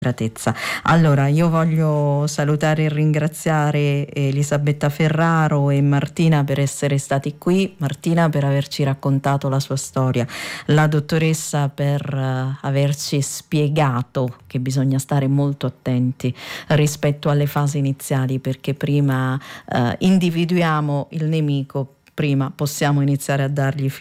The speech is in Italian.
Allora, io voglio salutare e ringraziare Elisabetta Ferraro e Martina per essere stati qui, Martina per averci raccontato la sua storia, la dottoressa per averci spiegato che bisogna stare molto attenti rispetto alle fasi iniziali, perché prima individuiamo il nemico, prima possiamo iniziare a dargli